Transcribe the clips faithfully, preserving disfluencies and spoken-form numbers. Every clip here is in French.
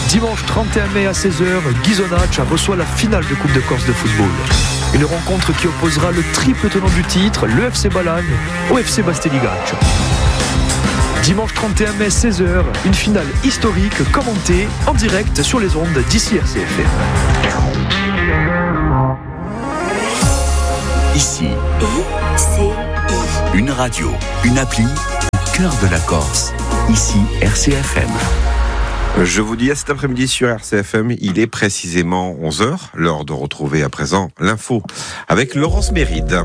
Dimanche trente et un mai à seize heures, Ghisonaccia reçoit la finale de Coupe de Corse de football. Une rencontre qui opposera le triple tenant du titre, le F C Balagne, au F C Basteligaccio. Dimanche trente et un mai, seize heures, une finale historique commentée en direct sur les ondes d'ici R C F M. Ici, I C I. Une radio, une appli, au cœur de la Corse. Ici, R C F M. Je vous dis à cet après-midi sur R C F M, il est précisément onze heures, l'heure de retrouver à présent l'info avec Laurence Méride.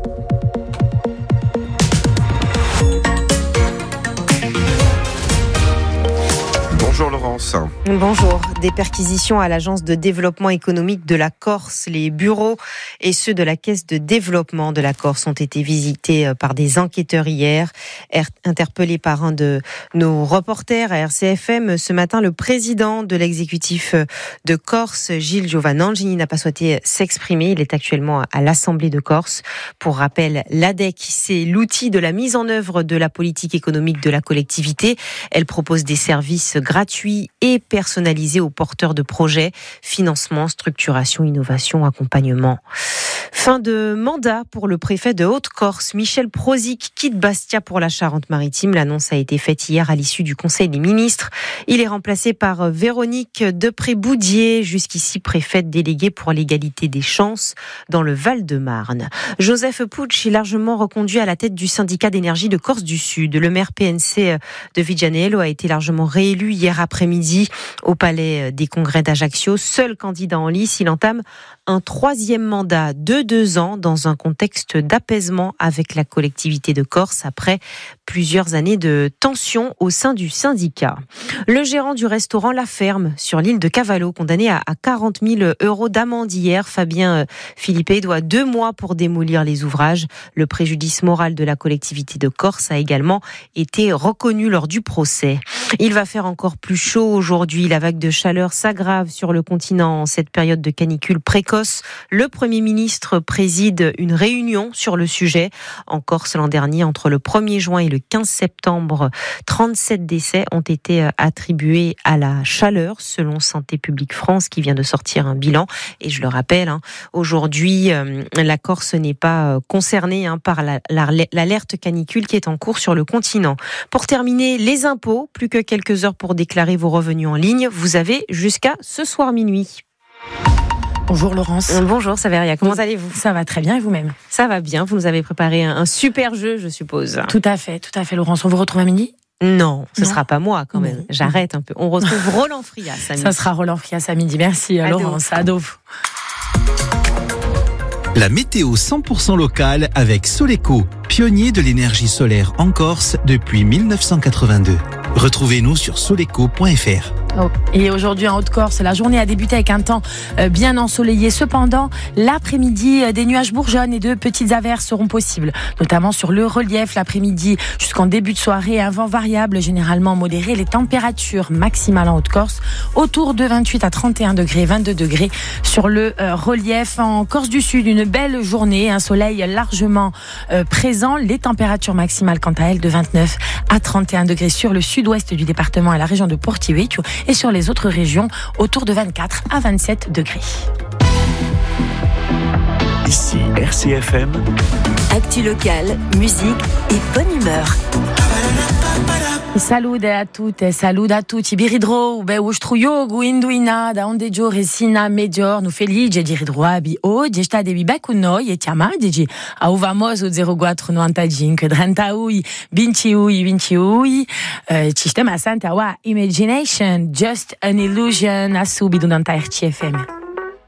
Bonjour Laurence. Bonjour. Des perquisitions à l'Agence de développement économique de la Corse. Les bureaux et ceux de la Caisse de développement de la Corse ont été visités par des enquêteurs hier. Interpellé par un de nos reporters à R C F M ce matin, le président de l'exécutif de Corse, Gilles Giovannangini, n'a pas souhaité s'exprimer. Il est actuellement à l'Assemblée de Corse. Pour rappel, l'A D E C, c'est l'outil de la mise en œuvre de la politique économique de la collectivité. Elle propose des services gratuits et personnalisés aux porteurs de projets, financement, structuration, innovation, accompagnement. Fin de mandat pour le préfet de Haute-Corse. Michel Prozic quitte Bastia pour la Charente-Maritime. L'annonce a été faite hier à l'issue du Conseil des ministres. Il est remplacé par Véronique Depré-Boudier, jusqu'ici préfète déléguée pour l'égalité des chances dans le Val-de-Marne. Joseph Pucci est largement reconduit à la tête du syndicat d'énergie de Corse du Sud. Le maire P N C de Vigianello a été largement réélu hier après-midi au Palais des Congrès d'Ajaccio. Seul candidat en lice, il entame un troisième mandat de deux ans dans un contexte d'apaisement avec la collectivité de Corse après plusieurs années de tension au sein du syndicat. Le gérant du restaurant La Ferme sur l'île de Cavallo, condamné à quarante mille euros d'amende hier, Fabien Philippe, doit deux mois pour démolir les ouvrages. Le préjudice moral de la collectivité de Corse a également été reconnu lors du procès. Il va faire encore plus chaud aujourd'hui. La vague de chaleur s'aggrave sur le continent en cette période de canicule précoce. Le Premier ministre préside une réunion sur le sujet. En Corse l'an dernier, entre le premier juin et le quinze septembre, trente-sept décès ont été attribués à la chaleur, selon Santé publique France, qui vient de sortir un bilan. Et je le rappelle, hein, aujourd'hui, euh, la Corse n'est pas concernée hein, par la, la, l'alerte canicule qui est en cours sur le continent. Pour terminer, les impôts, plus que quelques heures pour déclarer vos revenus en ligne. Vous avez jusqu'à ce soir minuit. Bonjour Laurence. Bonjour Saveria, comment allez-vous ? Ça va très bien et vous-même ? Ça va bien, vous nous avez préparé un, un super jeu, je suppose. Tout à fait, tout à fait Laurence. On vous retrouve à midi ? Non, ce ne non. sera pas moi quand même. Non. J'arrête un peu. On retrouve Roland Frias à midi. Ça sera Roland Frias à midi. Merci à Laurence. Ado. La météo cent pour cent locale avec Soleco, pionnier de l'énergie solaire en Corse depuis dix-neuf cent quatre-vingt-deux. Retrouvez-nous sur soleco point f r. Oh. Et aujourd'hui en Haute-Corse, la journée a débuté avec un temps bien ensoleillé. Cependant, l'après-midi, des nuages bourgeonnent et de petites averses seront possibles, notamment sur le relief l'après-midi jusqu'en début de soirée. Un vent variable, généralement modéré. Les températures maximales en Haute-Corse autour de vingt-huit à trente et un degrés, vingt-deux degrés sur le euh, relief. En Corse du Sud, une belle journée, un soleil largement euh, présent. Les températures maximales, quant à elles, de vingt-neuf à trente et un degrés sur le sud-ouest du département et la région de Porto Vecchio. Et sur les autres régions, autour de vingt-quatre à vingt-sept degrés. Ici R C F M. Actu locale, musique et bonne humeur. Salud a tutte, salud a tutti. Biridro, be ustruiogu induina da onde giù resina medior nu felice di ridroabi oggi sta devi be con noi e chiamadici au famoso zero quattro novantacinque trentaui ventiui ventiui ci stiamo a Santa wa Imagination, just an illusion a subito da R C F M.